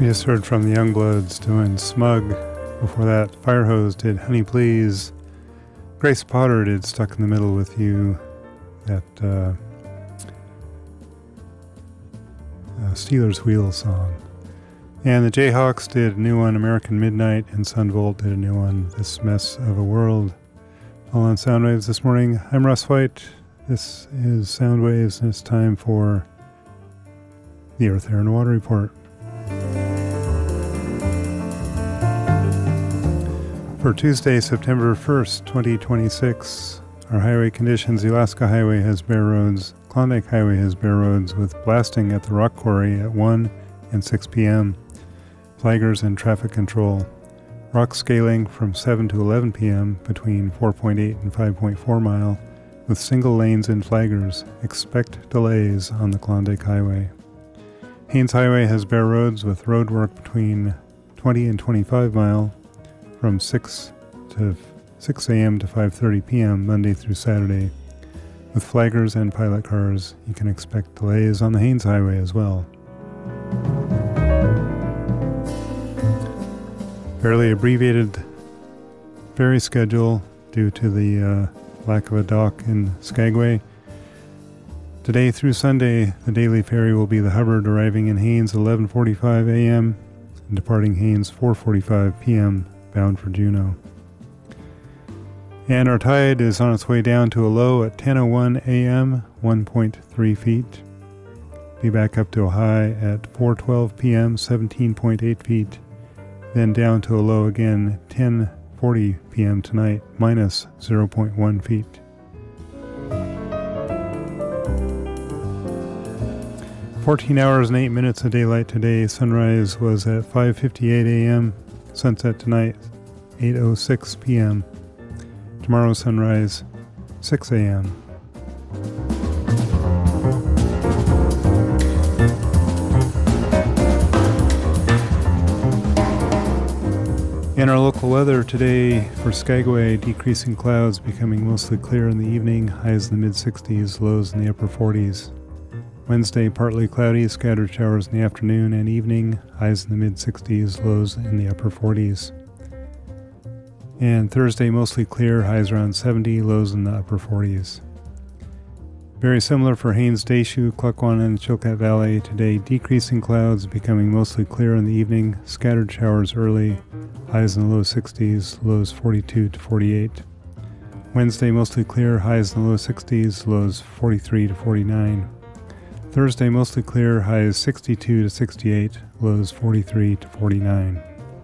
We just heard from the Youngbloods doing Smug. Before that, Firehose did Honey Please. Grace Potter did Stuck in the Middle with You. That Steelers Wheel song. And the Jayhawks did a new one, American Midnight, and Sunvolt did a new one, This Mess of a World. All on Soundwaves this morning. I'm Russ White. This is Soundwaves, and it's time for the Earth, Air, and Water Report. For Tuesday, September 1st, 2026, our highway conditions: the Alaska Highway has bare roads, Klondike Highway has bare roads with blasting at the rock quarry at 1 and 6 p.m., flaggers and traffic control. Rock scaling from 7 to 11 p.m. between 4.8 and 5.4 mile with single lanes and flaggers. Expect delays on the Klondike Highway. Haines Highway has bare roads with road work between 20 and 25 mile from 6 a.m. to 5:30 p.m. Monday through Saturday. With flaggers and pilot cars, you can expect delays on the Haines Highway as well. Fairly abbreviated ferry schedule due to the lack of a dock in Skagway. Today through Sunday, the daily ferry will be the Hubbard, arriving in Haines 11:45 a.m. and departing Haines 4:45 p.m. bound for Juneau. And our tide is on its way down to a low at 10:01 a.m., 1.3 feet. Be back up to a high at 4:12 p.m., 17.8 feet. Then down to a low again, 10:40 p.m. tonight, minus 0.1 feet. "14 hours and 8 minutes of daylight today. Sunrise was at 5:58 a.m. Sunset tonight, 8:06 p.m. Tomorrow sunrise, 6 a.m. In our local weather today for Skagway, decreasing clouds, becoming mostly clear in the evening, highs in the mid-60s, lows in the upper 40s. Wednesday, partly cloudy, scattered showers in the afternoon and evening, highs in the mid-60s, lows in the upper 40s. And Thursday, mostly clear, highs around 70, lows in the upper 40s. Very similar for Haines, Deschutes, Klukwan, and Chilkat Valley. Today, decreasing clouds, becoming mostly clear in the evening, scattered showers early, highs in the low 60s, lows 42 to 48. Wednesday, mostly clear, highs in the low 60s, lows 43 to 49. Thursday, mostly clear, highs 62 to 68, lows 43 to 49.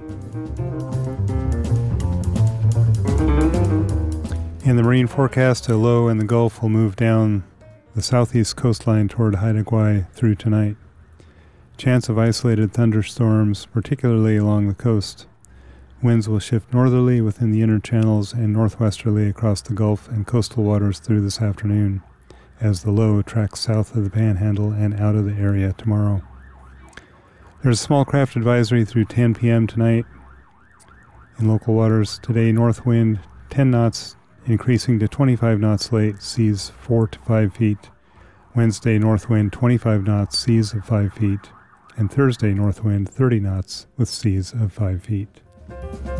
In the marine forecast, a low in the Gulf will move down the southeast coastline toward Haida Gwaii through tonight. Chance of isolated thunderstorms, particularly along the coast. Winds will shift northerly within the inner channels and northwesterly across the Gulf and coastal waters through this afternoon, as the low tracks south of the Panhandle and out of the area tomorrow. There's a small craft advisory through 10 p.m. tonight in local waters. Today, north wind 10 knots, increasing to 25 knots late, seas 4 to 5 feet. Wednesday, north wind 25 knots, seas of 5 feet. And Thursday, north wind 30 knots with seas of 5 feet.